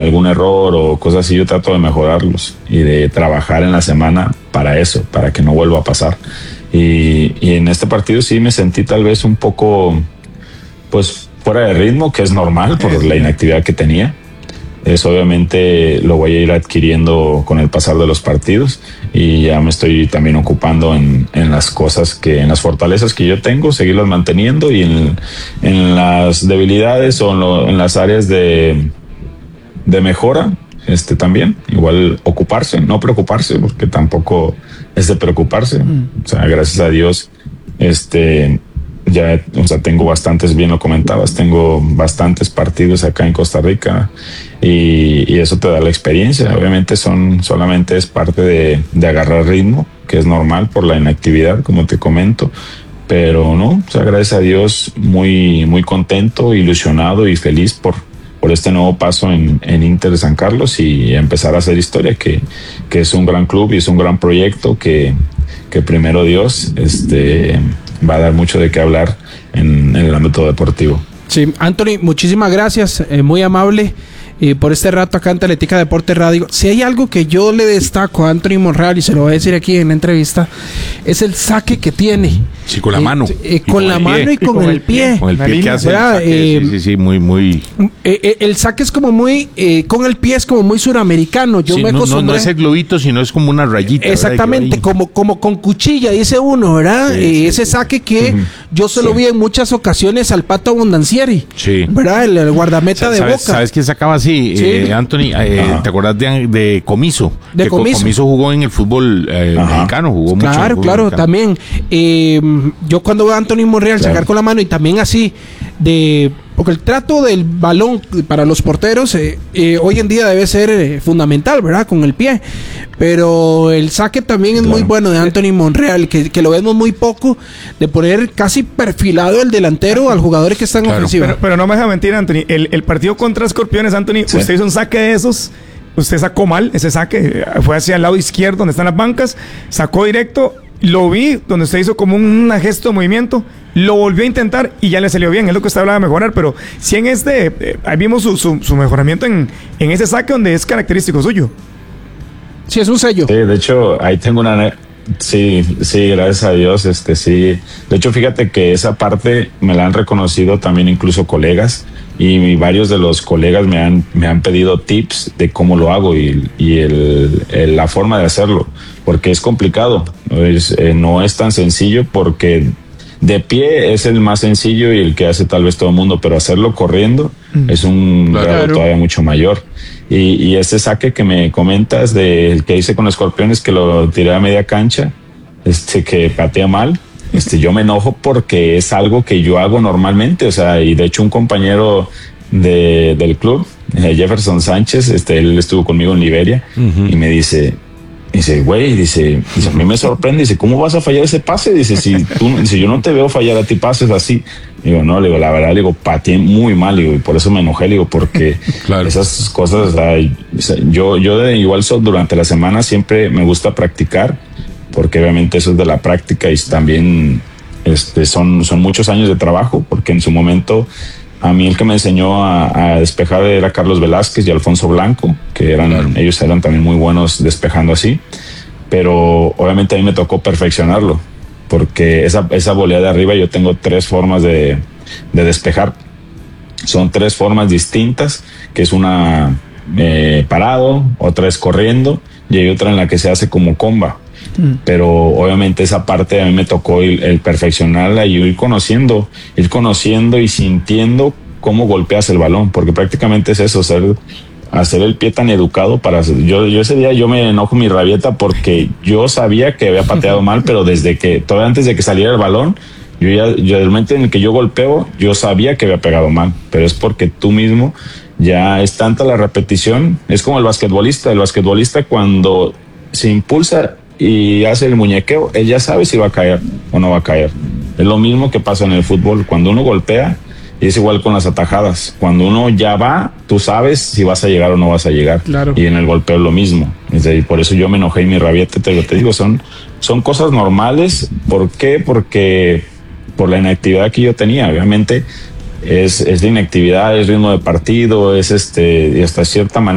algún error o cosas así, yo trato de mejorarlos y de trabajar en la semana para eso, para que no vuelva a pasar. Y en este partido sí me sentí tal vez un poco, pues, fuera de ritmo, que es normal por la inactividad que tenía. Eso obviamente lo voy a ir adquiriendo con el pasar de los partidos y ya me estoy también ocupando en las cosas en las fortalezas que yo tengo, seguirlas manteniendo, y en las debilidades o en las áreas de mejora, también, igual ocuparse, no preocuparse, porque tampoco es de preocuparse. O sea, gracias a Dios, ya, o sea, tengo bastantes, bien lo comentabas, tengo bastantes partidos acá en Costa Rica y eso te da la experiencia. Obviamente solamente es parte de agarrar ritmo, que es normal por la inactividad, como te comento, pero no, o sea, gracias a Dios, muy, muy contento, ilusionado y feliz por este nuevo paso en Inter de San Carlos y empezar a hacer historia, que es un gran club y es un gran proyecto que primero Dios va a dar mucho de qué hablar en el ámbito deportivo. Sí, Anthony, muchísimas gracias, muy amable por este rato acá en Teletica Deporte Radio. Si hay algo que yo le destaco a Anthony Monreal, y se lo voy a decir aquí en la entrevista, es el saque que tiene. Sí, con la mano. Con la mano y con el pie. Con el pie que hace el saque, sí, muy. El saque es como muy, con el pie es como muy suramericano. Yo me acostumbré. No es el globito, sino es como una rayita. Exactamente, como con cuchilla, dice uno, ¿verdad? Ese saque que yo se lo vi en muchas ocasiones al Pato Abondancieri. Sí. ¿Verdad? El guardameta de Boca. ¿Sabes quién sacaba así? Anthony, ¿te acordás de Comiso? Comiso jugó en el fútbol mexicano, jugó mucho. Claro, también. Yo cuando veo a Anthony Monreal sacar con la mano y también así, porque el trato del balón para los porteros hoy en día debe ser fundamental, ¿verdad? Con el pie. Pero el saque también es muy bueno de Anthony Monreal, que lo vemos muy poco, de poner casi perfilado el delantero al jugador que está en ofensiva. Pero no me deja mentir, Anthony. El partido contra Escorpiones, Anthony, usted hizo un saque de esos. Usted sacó mal ese saque, fue hacia el lado izquierdo donde están las bancas, sacó directo. Lo vi donde usted hizo como un gesto de movimiento, lo volvió a intentar y ya le salió bien. Es lo que usted hablaba de mejorar, pero si en ahí vimos su mejoramiento en ese saque donde es característico suyo. Sí, es un sello. Sí, de hecho, ahí tengo sí, gracias a Dios, sí. De hecho, fíjate que esa parte me la han reconocido también incluso colegas, y varios de los colegas me han pedido tips de cómo lo hago y la forma de hacerlo, porque es complicado, no es tan sencillo, porque de pie es el más sencillo y el que hace tal vez todo el mundo, pero hacerlo corriendo es un grado todavía mucho mayor. Y ese saque que me comentas del que hice con Escorpiones, que lo tiré a media cancha, que patea mal, yo me enojo porque es algo que yo hago normalmente, o sea, y de hecho un compañero del club, Jefferson Sánchez, él estuvo conmigo en Liberia, y me dice, güey, dice, a mí me sorprende, dice, ¿cómo vas a fallar ese pase? Dice, yo no te veo fallar a ti pases así. Digo, no, la verdad, pateé muy mal, y por eso me enojé, porque esas cosas, yo igual durante la semana siempre me gusta practicar, porque obviamente eso es de la práctica, y también son muchos años de trabajo, porque en su momento a mí el que me enseñó a despejar era Carlos Velázquez y Alfonso Blanco, que ellos eran también muy buenos despejando así, pero obviamente a mí me tocó perfeccionarlo, porque esa volea de arriba yo tengo 3 formas de despejar. Son 3 formas distintas, que es una parado, otra es corriendo y hay otra en la que se hace como comba. Pero obviamente esa parte a mí me tocó el perfeccionarla y ir conociendo y sintiendo cómo golpeas el balón, porque prácticamente es eso, hacer el pie tan educado para yo ese día yo me enojo mi rabieta porque yo sabía que había pateado mal, pero todavía antes de que saliera el balón, yo el momento en el que yo golpeo, yo sabía que había pegado mal, pero es porque tú mismo ya es tanta la repetición. Es como el basquetbolista cuando se impulsa y hace el muñequeo, él ya sabe si va a caer o no va a caer. Es lo mismo que pasa en el fútbol, cuando uno golpea, y es igual con las atajadas. Cuando uno ya va, tú sabes si vas a llegar o no vas a llegar. Claro. Y en el golpeo es lo mismo. Y por eso yo me enojé y mi rabieta, te digo, son cosas normales. ¿Por qué? Porque por la inactividad que yo tenía, obviamente es la inactividad, es ritmo de partido, es y hasta cierta manera